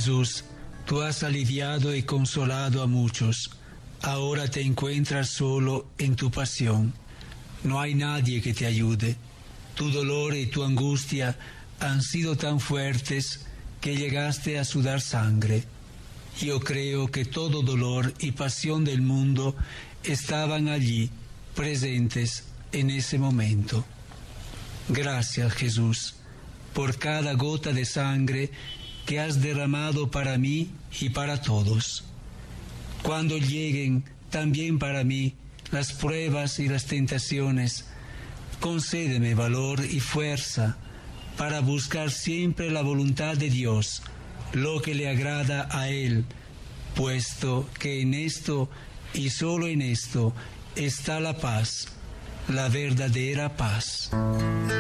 Jesús, tú has aliviado y consolado a muchos. Ahora te encuentras solo en tu pasión. No hay nadie que te ayude. Tu dolor y tu angustia han sido tan fuertes que llegaste a sudar sangre. Yo creo que todo dolor y pasión del mundo estaban allí, presentes en ese momento. Gracias, Jesús, por cada gota de sangre que has derramado para mí y para todos. Cuando lleguen también para mí las pruebas y las tentaciones, concédeme valor y fuerza para buscar siempre la voluntad de Dios, lo que le agrada a Él, puesto que en esto y solo en esto está la paz, la verdadera paz.